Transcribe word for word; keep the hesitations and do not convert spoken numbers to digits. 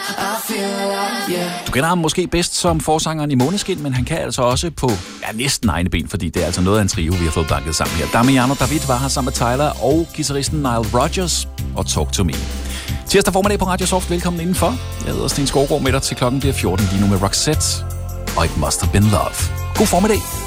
Du kender ham måske bedst som forsangeren i Måneskin, men han kan altså også på ja, næsten egne ben, fordi det er altså noget af en trio, vi har fået banket sammen her. Damiano David var her sammen med Tyler og guitaristen Nile Rodgers og Talk to Me. Tirsdag formiddag på Radio Soft. Velkommen indenfor. Jeg hedder Sten Skovgaard med dig til klokken bliver fjorten lige nu med Roxette og It Must Have Been Love. God formiddag.